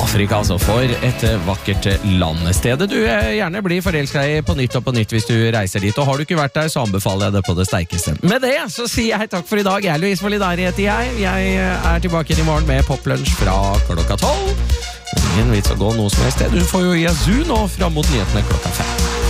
Afrika, altså, for et vakkert land. Stedet du gjerne blir forelsket i på nytt og på nytt hvis du reiser dit, og har du ikke vært der, så anbefaler jeg det på det sterkeste. Med det så sier jeg takk for i dag. Jeg Louise Molidari heter jeg. Jeg tilbake i morgen med Poplunsj fra klokka 12. Ingen vits å gå noe som helst sted. Du får jo Yazoo nå fram mot nyhetene klokka 5.